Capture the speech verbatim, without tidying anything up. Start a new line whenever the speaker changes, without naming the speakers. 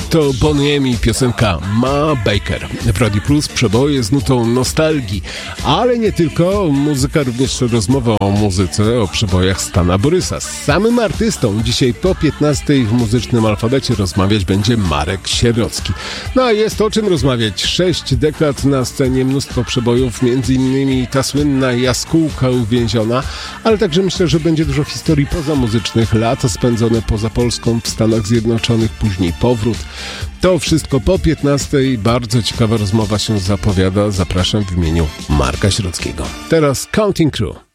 To Bonnie M i piosenka Ma Baker. W Radiu Plus przeboje z nutą nostalgii, ale nie tylko. Muzyka, również rozmowa o muzyce, o przebojach Stana Borysa. Z samym artystą dzisiaj po piętnastej w Muzycznym Alfabecie rozmawiać będzie Marek Sierocki. No a jest o czym rozmawiać. Sześć dekad na scenie, mnóstwo przebojów, między innymi ta słynna Jaskółka uwięziona, ale także myślę, że będzie dużo historii pozamuzycznych, lata spędzone poza Polską, w Stanach Zjednoczonych, później powrót. To wszystko po piętnastej. Bardzo ciekawa rozmowa się zapowiada. Zapraszam w imieniu Marka Sierockiego. Teraz Counting Crew.